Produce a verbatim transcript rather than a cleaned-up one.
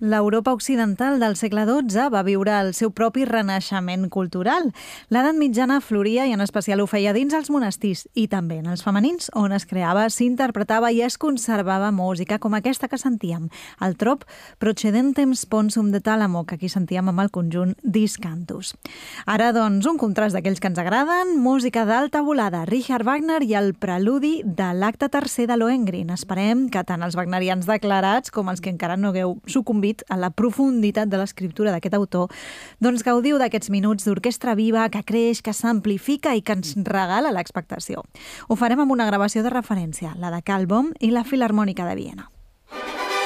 L'Europa occidental del segle dotze va viure el seu propi renaixement cultural. L'edat mitjana floria i en especial ho feia dins els monestirs i també en els femenins, on es creava, s'interpretava i es conservava música com aquesta que sentíem, el trop Procedentem sponsum de Tálamo, que aquí sentíem amb el conjunt Discantus. Ara, doncs, un contrast d'aquells que ens agraden, música d'alta volada, Richard Wagner i el preludi de l'acte tercer de Lohengrin. Esperem que tant els wagnerians declarats com els que encara no hagueu sucumbit a la profunditat de l'escriptura d'aquest autor, doncs gaudiu d'aquests minuts d'orquestra viva que creix, que s'amplifica i que ens regala l'expectació. Ho farem amb una gravació de referència, la de Karl Böhm i la Filharmònica de Viena.